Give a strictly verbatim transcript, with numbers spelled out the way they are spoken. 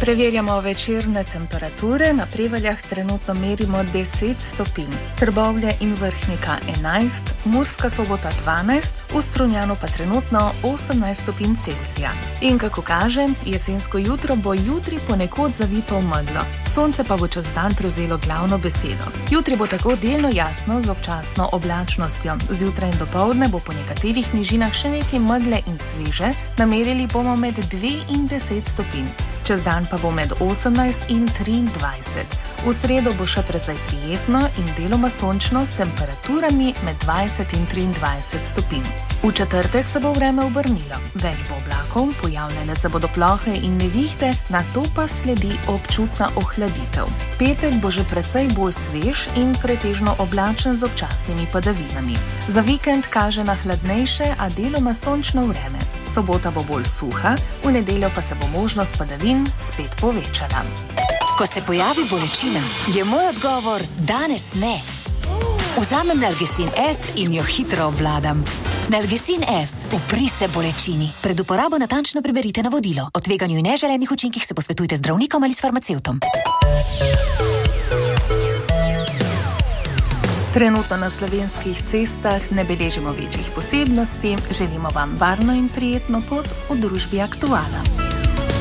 Preverjamo večerne temperature. Na Prevaljah trenutno merimo deset stopinj, Trbovlje in Vrhnika enajst, Murska Sobota dvanajst, v Strunjanu pa trenutno osemnajst stopinj Celzija. In kako kaže, jesensko jutro bo jutri ponekod zavito v meglo. Sonce pa bo čez dan prevzelo glavno besedo. Jutri bo tako delno jasno z občasno oblačnostjo. Zjutraj in dopoldne bo po nekaterih nižinah še nekaj megle in sveže, namerili bomo med dve in deset stopinj. Čez dan pa bo med osemnajst in triindvajset. V sredo bo še precej prijetno in deloma sončno s temperaturami med dvajset in triindvajset stopinj. V četrtek se bo vreme obrnilo. Več bo oblakov, pojavljale se bodo plohe in nevihte, nato pa sledi občutna ohladitev. Petek bo že precej bolj svež in pretežno oblačen z občasnimi padavinami. Za vikend kaže na hladnejše, a deloma sončno vreme. Sobota bo bolj suha, v nedeljo pa se bo možnost padavin spet povečala. Ko se pojavi bolečina, je moj odgovor danes ne. Vzamem Nalgecin S in jo hitro obvladam. Nalgecin S, upri se bolečini. Pred uporabo natančno preberite navodilo. O tveganju in neželenih učinkih se posvetujte z zdravnikom ali s farmacevtom. Trenutno na slovenskih cestah ne beležimo večjih posebnosti. Želimo vam varno in prijetno pot v družbi Aktuala.